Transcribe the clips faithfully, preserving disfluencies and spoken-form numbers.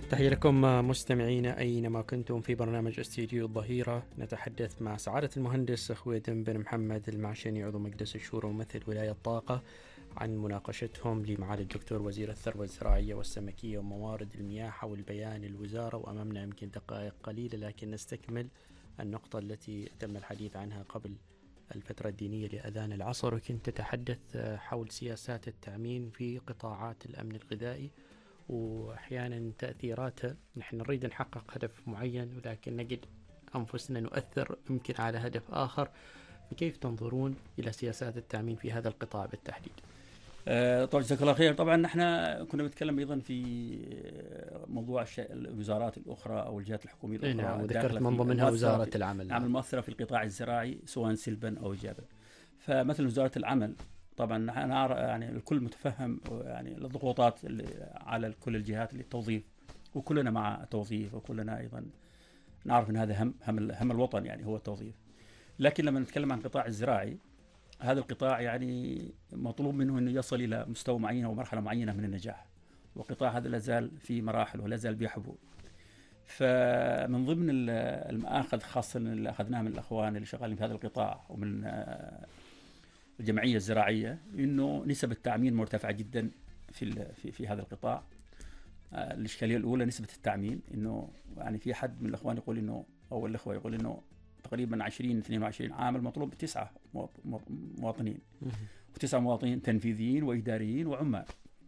تحية لكم مستمعينا أينما كنتم في برنامج استديو الظهيرة. نتحدث مع سعادة المهندس خويدم بن محمد المعشني عضو مجلس الشورى وممثل ولاية طاقة عن مناقشتهم لمعالي الدكتور وزير الثروة الزراعية والسمكية وموارد المياه حول بيان الوزارة. وأمامنا يمكن دقائق قليلة لكن نستكمل النقطة التي تم الحديث عنها قبل الفترة الدينية لأذان العصر، وكنت تتحدث حول سياسات التأمين في قطاعات الأمن الغذائي وأحيانا تأثيراتها. نحن نريد نحقق هدف معين ولكن نجد أنفسنا نؤثر يمكن على هدف آخر. فكيف تنظرون إلى سياسات التأمين في هذا القطاع بالتحديد؟ أه طبعا جزاك الله خير. طبعا نحن كنا بنتكلم أيضا في موضوع الوزارات الأخرى أو الجهات الحكومية الأخرى. نعم، وذكرت من ضمنها وزارة العمل. نعم، المؤثرة في القطاع الزراعي سواء سلبا أو إيجابا. فمثل وزارة العمل طبعا نحن يعني الكل متفهم يعني الضغوطات على كل الجهات للتوظيف، وكلنا مع التوظيف، وكلنا أيضا نعرف أن هذا هم هم, هم الوطن يعني هو التوظيف. لكن لما نتكلم عن القطاع الزراعي، هذا القطاع يعني مطلوب منه أنه يصل إلى مستوى معين أو مرحلة معينة من النجاح، والقطاع هذا لا زال في مراحل ولا زال بيحبو. فمن ضمن المآخذ خاصة اللي أخذناها من الأخوان اللي شغالين في هذا القطاع ومن الجمعية الزراعية، إنه نسب التأمين مرتفعة جدا في في في هذا القطاع. الإشكالية الأولى نسبة التأمين، إنه يعني في حد من الأخوان يقول إنه أو الأخوة يقول إنه تقريبا عشرين اثنين وعشرين عامل مطلوب تسعة مواطنين، وتسعة مواطنين تنفيذيين وإداريين وعمال.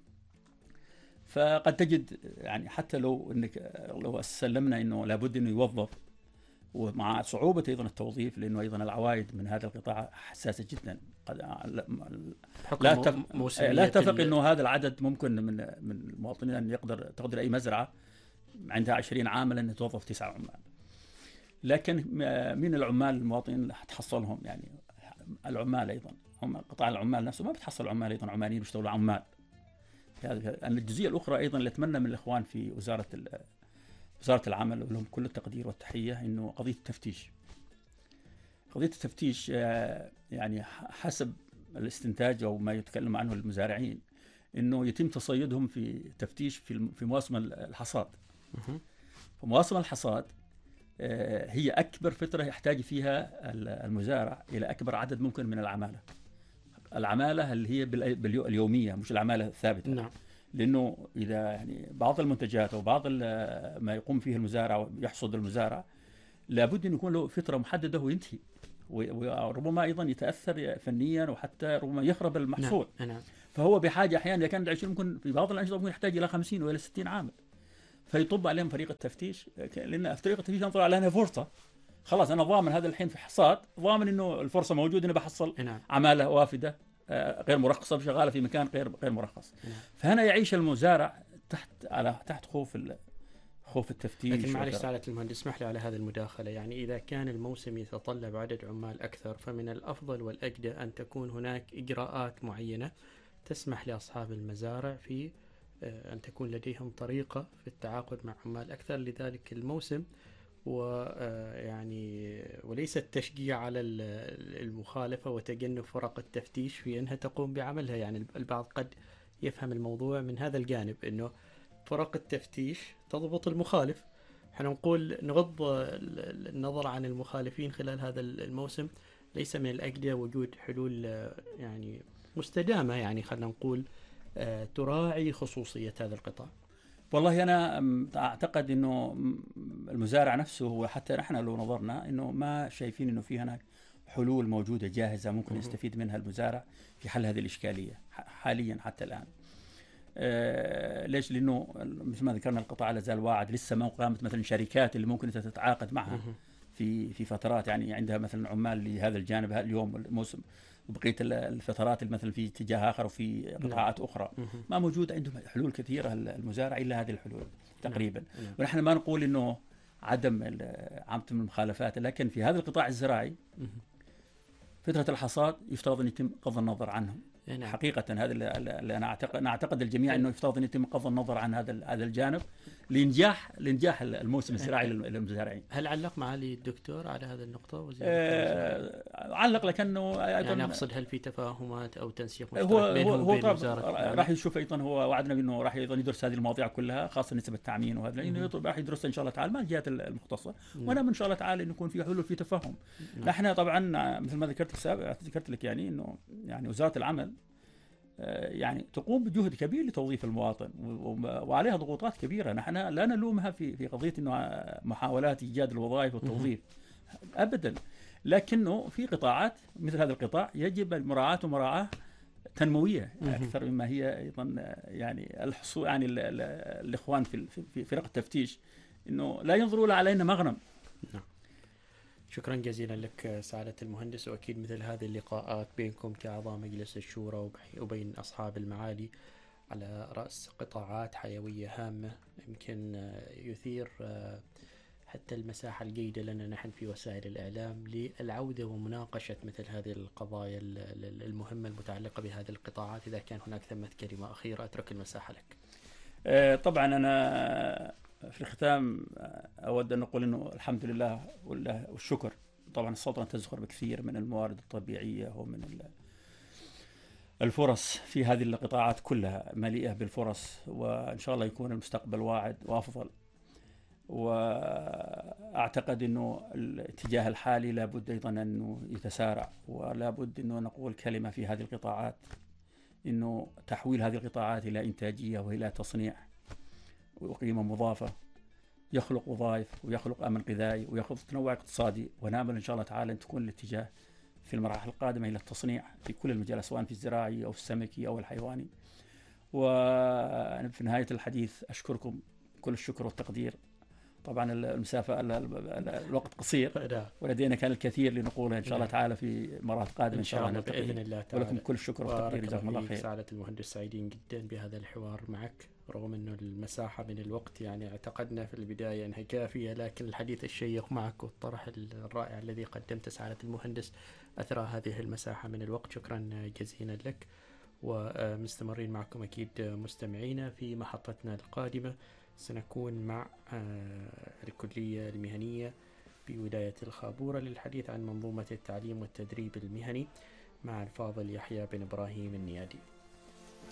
فقد تجد يعني حتى لو إنك لو سلمنا إنه لابد إنه يوظف، ومع صعوبة أيضا التوظيف لأنه أيضا العوائد من هذا القطاع حساسة جدا. قد لا تف... لا تفق إنه هذا العدد ممكن من من المواطنين أن يقدر تقدر أي مزرعة عندها عشرين عامل أن توظف تسعة عمال. لكن من العمال المواطنين تحصلهم يعني العمال أيضا هم قطاع العمال نفسه ما بتحصل عمال أيضا عمالين بيشتغلوا عمال. الجزئية الأخرى أيضا اللي أتمنى من الإخوان في وزارة وزارة العمل ولهم كل التقدير والتحية، إنه قضية التفتيش. قضية التفتيش يعني حسب الاستنتاج أو ما يتكلم عنه المزارعين إنه يتم تصيدهم في تفتيش في في مواسم الحصاد. فمواسم الحصاد هي أكبر فترة يحتاج فيها المزارع إلى أكبر عدد ممكن من العمالة. العمالة اللي هي باليومية مش العمالة الثابتة. نعم. لأنه إذا يعني بعض المنتجات أو بعض ما يقوم فيه المزارع ويحصد المزارع لابد أن يكون له فترة محددة وينتهي، وربما أيضا يتأثر فنيا وحتى ربما يخرب المحصول. نعم. نعم. فهو بحاجة أحيانا إذا كان عشرين ممكن في بعض الأنشطة ممكن يحتاج إلى خمسين وإلى ستين عامل. فيطب عليهم فريق التفتيش، لأن فريق التفتيش ينظر على أنها فرصة. خلاص أنا ضامن هذا الحين في حصاد، ضامن إنه الفرصة موجودة إني بحصل نعم. عمالة وافدة غير مرخصة شغالة في مكان غير غير مرخص. نعم. فهنا يعيش المزارع تحت على تحت خوف خوف التفتيش. لكن معلش سعادة المهندس اسمح لي على هذه المداخلة. يعني إذا كان الموسم يتطلب عدد عمال أكثر فمن الأفضل والأجدى أن تكون هناك إجراءات معينة تسمح لأصحاب المزارع في أن تكون لديهم طريقة في التعاقد مع عمال أكثر لذلك الموسم، ويعني وليس التشجيع على المخالفة وتجنب فرق التفتيش في أنها تقوم بعملها. يعني البعض قد يفهم الموضوع من هذا الجانب أنه فرق التفتيش تضبط المخالف. احنا نقول نغض النظر عن المخالفين خلال هذا الموسم. ليس من الأجدى وجود حلول يعني مستدامة، يعني خلينا نقول تراعي خصوصية هذا القطاع. والله أنا أعتقد إنه المزارع نفسه وحتى نحن لو نظرنا إنه ما شايفين إنه في هناك حلول موجودة جاهزة ممكن يستفيد منها المزارع في حل هذه الإشكالية حاليا حتى الآن. آه ليش؟ لأنه مثل ما ذكرنا القطاع لا زال واعد، لسه ما قامت مثلا شركات اللي ممكن تتعاقد معها في في فترات، يعني عندها مثلا عمال لهذا الجانب اليوم الموسم، وبقية الفترات مثلا في اتجاه آخر وفي قطاعات أخرى ما موجود عندهم حلول كثيرة المزارع إلا هذه الحلول تقريبا. ونحن ما نقول إنه عدم عدم المخالفات، لكن في هذا القطاع الزراعي فترة الحصاد يفترض أن يتم غض النظر عنهم. حقيقة هذا اللي أنا أعتقد أنا أعتقد الجميع إنه يفترض أن يتم غض النظر عن هذا هذا الجانب، لانجاح لانجاح الموسم الزراعي للمزارعين. هل علق معالي الدكتور على هذه النقطة وزير آه علق، لكنه يعني أقصد هل في تفاهمات أو تنسيق مشترك هو بينهم هو وبين وزارة راح يشوف ايضا، هو وعدنا بانه راح ايضا يدرس هذه المواضيع كلها خاصه نسب التعمين وهذا، لانه راح يدرس ان شاء الله تعالى مع الجهات المختصه، وانا ان شاء الله تعالى انه يكون في حلول في تفاهم. نعم. نحن طبعا مثل ما ذكرت سابقا ذكرت لك يعني انه يعني وزاره العمل يعني تقوم بجهد كبير لتوظيف المواطن، وعليها ضغوطات كبيره. نحن لا نلومها في في قضيه انه محاولات ايجاد الوظائف والتوظيف ابدا، لكنه في قطاعات مثل هذا القطاع يجب المراعاه ومراعاه تنمويه اكثر مما هي ايضا يعني الحصول يعني ال ال الاخوان في في فرق التفتيش انه لا ينظروا على انه مغنم. نعم. شكرا جزيلا لك سعادة المهندس، واكيد مثل هذه اللقاءات بينكم كاعضاء مجلس الشورى وبين اصحاب المعالي على راس قطاعات حيويه هامه يمكن يثير حتى المساحة الجيدة لنا نحن في وسائل الإعلام للعودة ومناقشة مثل هذه القضايا المهمة المتعلقة بهذه القطاعات. إذا كان هناك ثمة كلمة أخيرة أترك المساحة لك. طبعا أنا في الختام أود أن أقول أنه الحمد لله والشكر. طبعا السلطنة تزخر بكثير من الموارد الطبيعية ومن الفرص في هذه القطاعات كلها مليئة بالفرص، وإن شاء الله يكون المستقبل واعد وأفضل. وأعتقد أنه الاتجاه الحالي لابد أيضا أنه يتسارع، ولابد أنه نقول كلمة في هذه القطاعات، أنه تحويل هذه القطاعات إلى إنتاجية وإلى تصنيع وقيمة مضافة يخلق وظائف ويخلق أمن غذائي ويخلق تنوع اقتصادي، ونامل إن شاء الله تعالى أن تكون الاتجاه في المراحل القادمة إلى التصنيع في كل المجالات سواء في الزراعي أو السمكي أو الحيواني. وفي نهاية الحديث أشكركم كل الشكر والتقدير. طبعا المسافة الوقت قصير ولدينا كان الكثير لنقوله إن شاء الله تعالى في مرات قادمة إن شاء الله بإذن الله تعالى. ولكم كل الشكر والتقدير، جزاكم الله خير. سعادة المهندس سعيدين جدا بهذا الحوار معك، رغم أنه المساحة من الوقت يعني اعتقدنا في البداية أنها كافية، لكن الحديث الشيق معك والطرح الرائع الذي قدمته سعادة المهندس أثرى هذه المساحة من الوقت. شكرا جزيلا لك، ومستمرين معكم أكيد مستمعينا في محطتنا القادمة. سنكون مع الكلية المهنية بولاية الخابورة للحديث عن منظومة التعليم والتدريب المهني مع الفاضل يحيى بن إبراهيم النيادي.